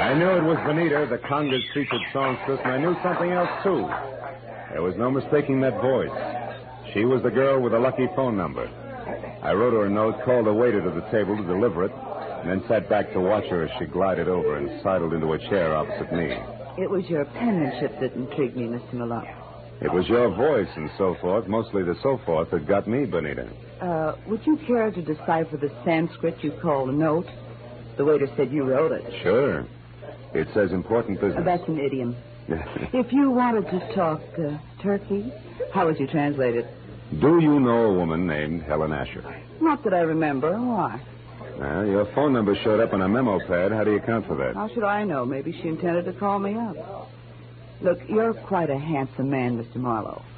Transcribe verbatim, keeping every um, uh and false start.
I knew it was Benita, the Congress featured songstress, and I knew something else, too. There was no mistaking that voice. She was the girl with the lucky phone number. I wrote her a note, called the waiter to the table to deliver it, and then sat back to watch her as she glided over and sidled into a chair opposite me. It was your penmanship that intrigued me, Mister Malone. It was your voice and so forth, mostly the so forth, that got me, Benita. Uh, would you care to decipher the Sanskrit you call a note? The waiter said you wrote it. Sure. It says important business. Uh, that's an idiom. If you wanted to talk uh, turkey, how would you translate it? Do you know a woman named Helen Asher? Not that I remember. Why? Well, your phone number showed up on a memo pad. How do you account for that? How should I know? Maybe she intended to call me up. Look, you're quite a handsome man, Mister Marlowe.